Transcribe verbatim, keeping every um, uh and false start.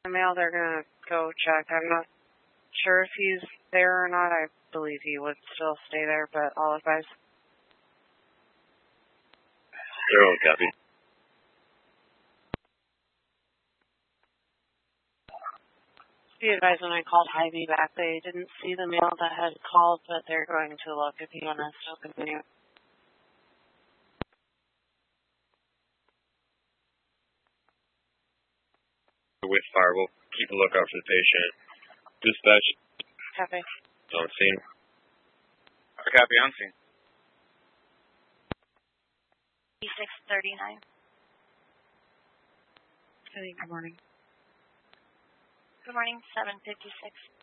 mail, they're going to go check. I'm not sure if he's there or not. I believe he would still stay there, but I'll advise. Zero, copy. Be advised when I called Hy-Vee back, they didn't see the mail that had called, but they're going to look if you want to still continue. With fire, we'll keep a lookout for the patient. Dispatch. Copy. On scene. Copy, on scene. E six thirty-nine. Good morning. Good morning, seven fifty-six.